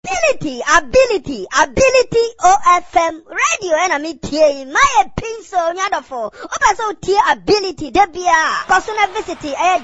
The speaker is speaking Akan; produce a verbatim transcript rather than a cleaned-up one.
ability, ability, ability O F M radio and me tie my pinso nyadofo. Opa so tie ability debia. Personal visit